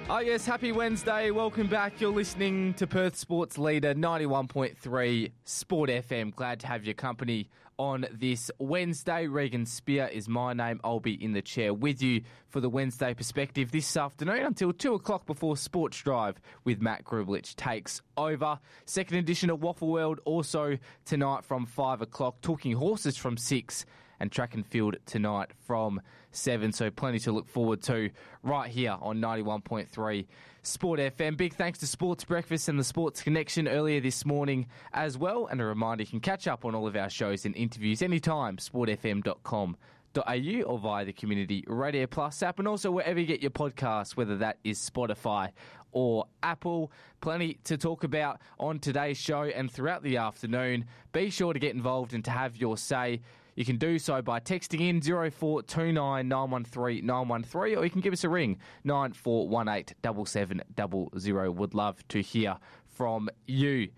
Oh yes, happy Wednesday. Welcome back. You're listening to Perth Sports Leader 91.3 Sport FM. Glad to have your company on this Wednesday. Regan Spear is my name. I'll be in the chair with you for the Wednesday perspective this afternoon until 2 o'clock before Sports Drive with Matt Grublich takes over. Second edition of Waffle World also tonight from 5 o'clock. Talking horses from 6 and track and field tonight from 7. So plenty to look forward to right here on 91.3 Sport FM. Big thanks to Sports Breakfast and the Sports Connection earlier this morning as well. And a reminder, you can catch up on all of our shows and interviews anytime, sportfm.com.au or via the Community Radio Plus app, and also wherever you get your podcasts, whether that is Spotify or Apple. Plenty to talk about on today's show and throughout the afternoon. Be sure to get involved and to have your say. You can do so by texting in 0429 913 913, or you can give us a ring, 9418 7700. Would love to hear from you.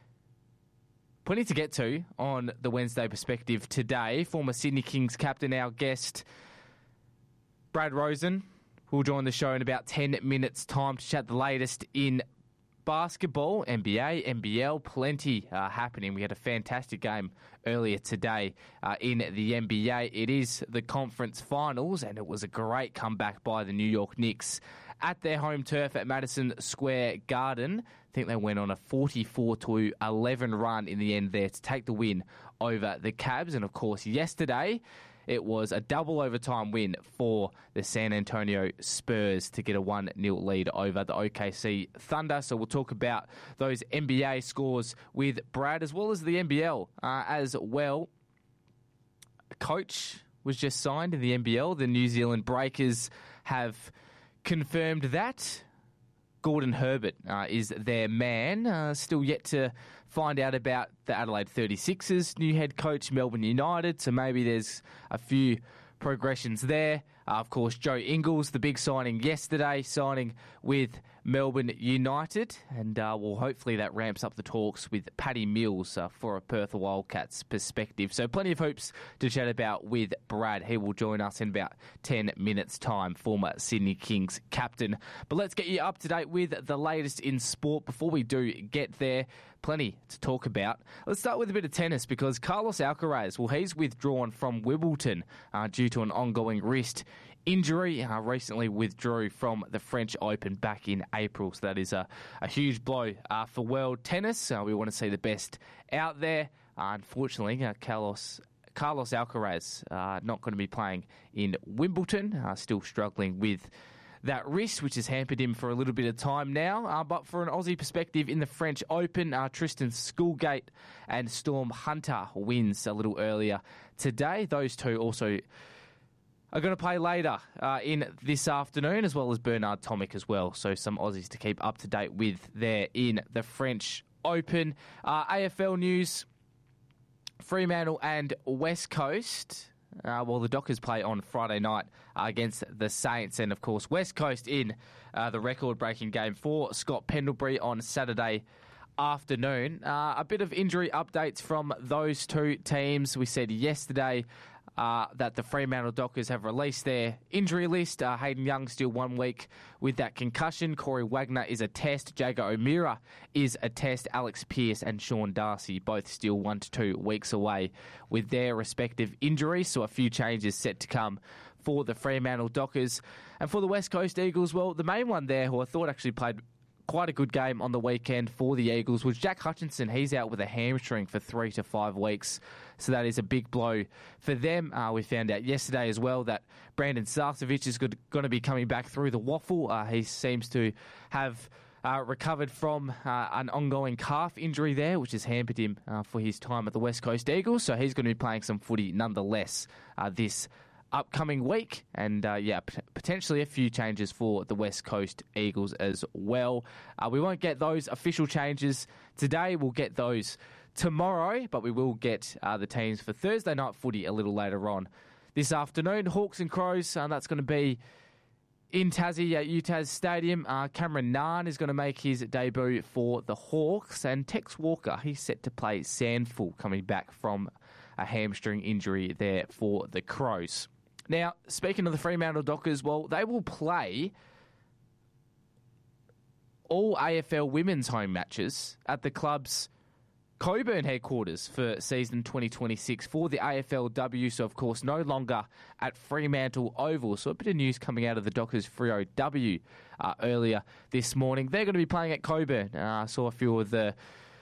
Plenty to get to on the Wednesday perspective today. Former Sydney Kings captain, our guest, Brad Rosen, will join the show in about 10 minutes' time to chat the latest in basketball, NBA, NBL, plenty happening. We had a fantastic game earlier today in the NBA. It is the conference finals, and it was a great comeback by the New York Knicks at their home turf at Madison Square Garden. I think they went on a 44-11 run in the end there to take the win over the Cavs. And of course, yesterday it was a double overtime win for the San Antonio Spurs to get a 1-0 lead over the OKC Thunder. So we'll talk about those NBA scores with Brad, as well as the NBL as well. A coach was just signed in the NBL. The New Zealand Breakers have confirmed that Gordon Herbert is their man. Still yet to find out about the Adelaide 36ers new head coach, Melbourne United. So maybe there's a few progressions there. Of course, Joe Ingles, the big signing yesterday, signing with Melbourne United. And well, hopefully that ramps up the talks with Paddy Mills for a Perth Wildcats perspective. So plenty of hoops to chat about with Brad. He will join us in about 10 minutes' time, former Sydney Kings captain. But let's get you up to date with the latest in sport. Before we do get there, plenty to talk about. Let's start with a bit of tennis, because Carlos Alcaraz, well, he's withdrawn from Wimbledon due to an ongoing wrist injury. Recently withdrew from the French Open back in April. So that is a huge blow for world tennis. We want to see the best out there. Unfortunately, Carlos Alcaraz not going to be playing in Wimbledon. Still struggling with that wrist, which has hampered him for a little bit of time now. But for an Aussie perspective in the French Open, Tristan Schoolgate and Storm Hunter wins a little earlier today. Those two also are going to play later in this afternoon, as well as Bernard Tomic as well. So some Aussies to keep up to date with there in the French Open. AFL news, Fremantle and West Coast. Well, the Dockers play on Friday night against the Saints, and of course West Coast in the record-breaking game for Scott Pendlebury on Saturday afternoon. A bit of injury updates from those two teams. We said yesterday that the Fremantle Dockers have released their injury list. Hayden Young still 1 week with that concussion. Corey Wagner is a test. Jago O'Meara is a test. Alex Pearce and Sean Darcy both still 1 to 2 weeks away with their respective injuries. So a few changes set to come for the Fremantle Dockers. And for the West Coast Eagles, well, the main one there, who I thought actually played quite a good game on the weekend for the Eagles, was Jack Hutchinson. He's out with a hamstring for 3 to 5 weeks, so that is a big blow for them. We found out yesterday as well that Brandon Sarcevic is going to be coming back through the waffle. He seems to have recovered from an ongoing calf injury there, which has hampered him for his time at the West Coast Eagles, so he's going to be playing some footy nonetheless this upcoming week, and potentially a few changes for the West Coast Eagles as well. We won't get those official changes today. We'll get those tomorrow, but we will get the teams for Thursday night footy a little later on this afternoon. Hawks and Crows, that's going to be in Tassie at UTAS Stadium. Cameron Naan is going to make his debut for the Hawks, and Tex Walker, he's set to play Sandful, coming back from a hamstring injury there for the Crows. Now, speaking of the Fremantle Dockers, well, they will play all AFL women's home matches at the club's Coburn headquarters for season 2026 for the AFLW. So, of course, no longer at Fremantle Oval. So, a bit of news coming out of the Dockers Freo W earlier this morning. They're going to be playing at Coburn. I saw a few of the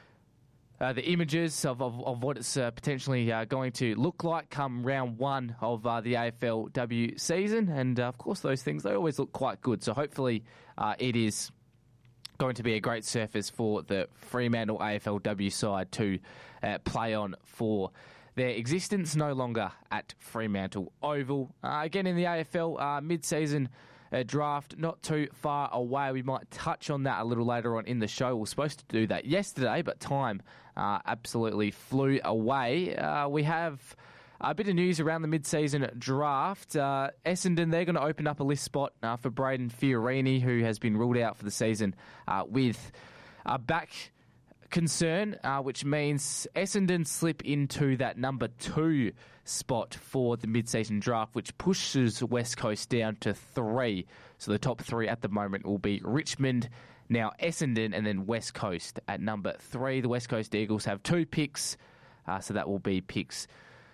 images of what it's potentially going to look like come round one of the AFLW season. And, of course, those things, they always look quite good. So, hopefully, it is going to be a great surface for the Fremantle AFLW side to play on for their existence, no longer at Fremantle Oval. Again, in the AFL mid-season draft, not too far away. We might touch on that a little later on in the show. We were supposed to do that yesterday, but time absolutely flew away. We have a bit of news around the mid-season draft. Essendon, they're going to open up a list spot for Braden Fiorini, who has been ruled out for the season with a back concern, which means Essendon slip into that number 2 spot for the mid-season draft, which pushes West Coast down to 3. So the top 3 at the moment will be Richmond, now Essendon, and then West Coast at number 3. The West Coast Eagles have 2 picks, so that will be picks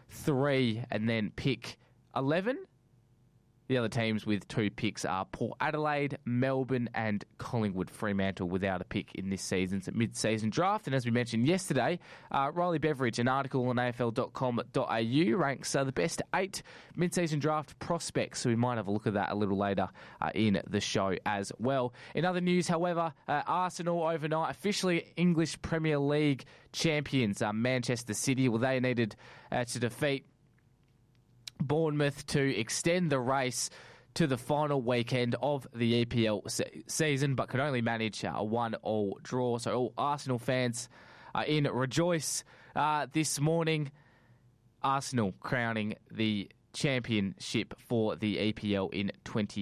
3 and then pick 11. The other teams with 2 picks are Port Adelaide, Melbourne and Collingwood. Fremantle without a pick in this season's mid-season draft. And as we mentioned yesterday, Riley Beveridge, an article on afl.com.au, ranks the best 8 mid-season draft prospects. So we might have a look at that a little later in the show as well. In other news, however, Arsenal overnight officially English Premier League champions. Manchester City, well, they needed to defeat Bournemouth to extend the race to the final weekend of the EPL season, but could only manage a 1-1 draw. So all Arsenal fans are in rejoice this morning. Arsenal crowning the championship for the EPL in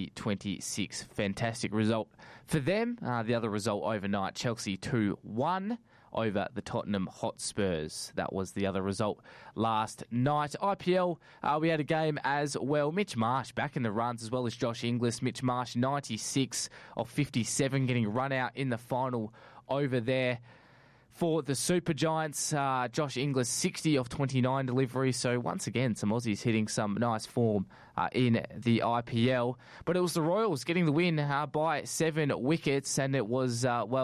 2026. Fantastic result for them. The other result overnight, Chelsea 2-1 over the Tottenham Hotspurs. That was the other result last night. IPL, we had a game as well. Mitch Marsh back in the runs as well as Josh Inglis. Mitch Marsh 96 of 57 getting run out in the final over there for the Super Giants. Josh Inglis 60 of 29 deliveries. So once again, some Aussies hitting some nice form in the IPL. But it was the Royals getting the win by 7 wickets, and it was,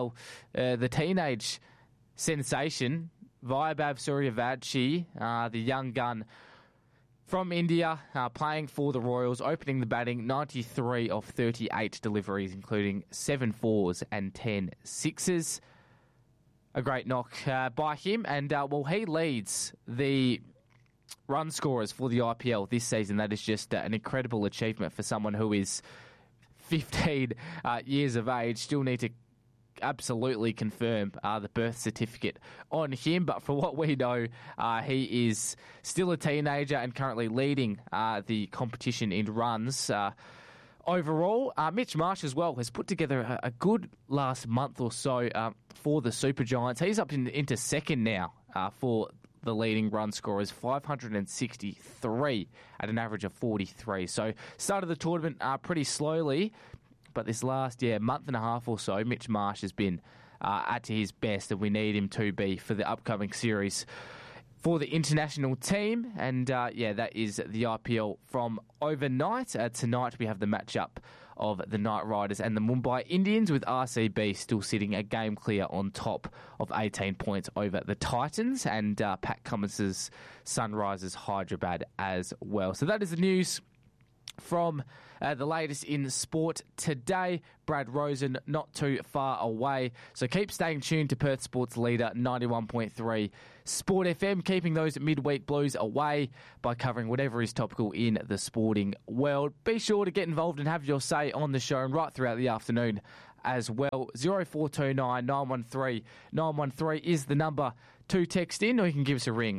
the teenage sensation, Vaibhav Suryavanshi, the young gun from India, playing for the Royals, opening the batting, 93 of 38 deliveries, including 7 fours and 10 sixes. A great knock by him, and he leads the run scorers for the IPL this season. That is just an incredible achievement for someone who is 15 years of age. Still need to absolutely confirm the birth certificate on him, but for what we know, he is still a teenager and currently leading the competition in runs. Overall, Mitch Marsh as well has put together a good last month or so for the Super Giants. He's up into second now for the leading run scorers, 563 at an average of 43. So started the tournament pretty slowly, but this last month and a half or so, Mitch Marsh has been at his best, and we need him to be for the upcoming series for the international team. And that is the IPL from overnight. Tonight we have the matchup of the Knight Riders and the Mumbai Indians, with RCB still sitting a game clear on top of 18 points over the Titans, and Pat Cummins's Sunrisers Hyderabad as well. So that is the news from the latest in sport today. Brad Rosen not too far away, so keep staying tuned to Perth Sports Leader 91.3 Sport FM, keeping those midweek blues away by covering whatever is topical in the sporting world. Be sure to get involved and have your say on the show and right throughout the afternoon as well. 0429 913 913 is the number to text in, or you can give us a ring,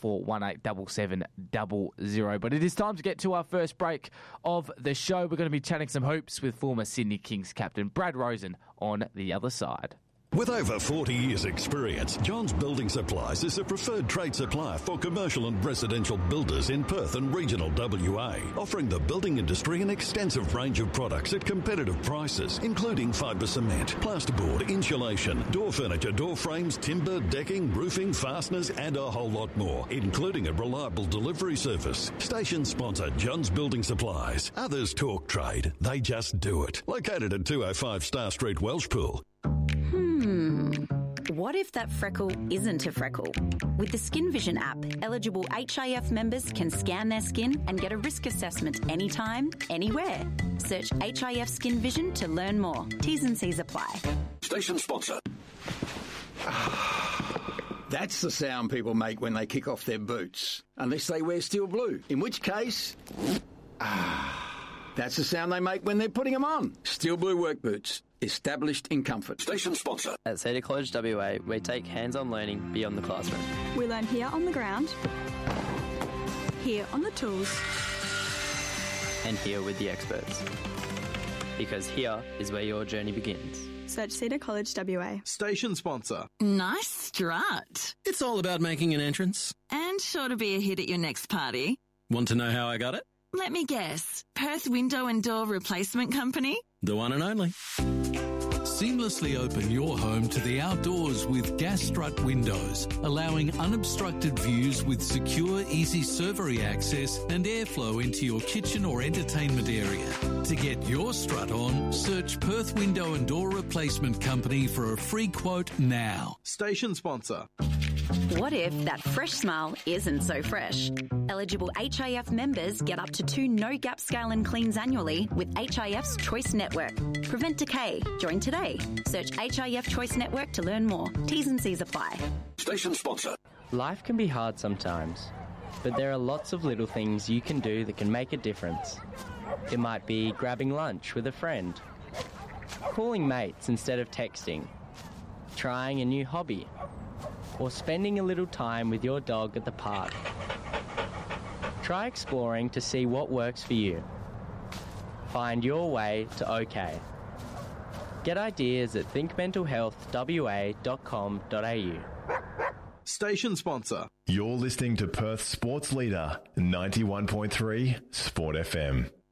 9418 7700. But it is time to get to our first break of the show. We're going to be chatting some hoops with former Sydney Kings captain Brad Rosen on the other side. With over 40 years' experience, Johns Building Supplies is a preferred trade supplier for commercial and residential builders in Perth and regional WA, offering the building industry an extensive range of products at competitive prices, including fibre cement, plasterboard, insulation, door furniture, door frames, timber, decking, roofing, fasteners, and a whole lot more, including a reliable delivery service. Station sponsor Johns Building Supplies. Others talk trade, they just do it. Located at 205 Star Street, Welshpool. What if that freckle isn't a freckle? With the Skin Vision app, eligible HIF members can scan their skin and get a risk assessment anytime, anywhere. Search HIF Skin Vision to learn more. T's and C's apply. Station sponsor. That's the sound people make when they kick off their boots. Unless they wear steel blue. In which case... that's the sound they make when they're putting them on. Steel blue work boots. Established in comfort. Station sponsor. At Cedar College WA, we take hands-on learning beyond the classroom. We learn here on the ground, here on the tools, and here with the experts. Because here is where your journey begins. Search Cedar College WA. Station sponsor. Nice strut. It's all about making an entrance. And sure to be a hit at your next party. Want to know how I got it? Let me guess. Perth Window and Door Replacement Company? The one and only. Seamlessly open your home to the outdoors with gas strut windows, allowing unobstructed views with secure, easy servery access and airflow into your kitchen or entertainment area. To get your strut on, search Perth Window and Door Replacement Company for a free quote now. Station sponsor. What if that fresh smile isn't so fresh? Eligible HIF members get up to 2 no-gap scale and cleans annually with HIF's Choice Network. Prevent decay. Join today. Search HIF Choice Network to learn more. T's and C's apply. Station sponsor. Life can be hard sometimes, but there are lots of little things you can do that can make a difference. It might be grabbing lunch with a friend, calling mates instead of texting, trying a new hobby, or spending a little time with your dog at the park. Try exploring to see what works for you. Find your way to OK. Get ideas at thinkmentalhealthwa.com.au. Station sponsor. You're listening to Perth Sports Leader 91.3 Sport FM.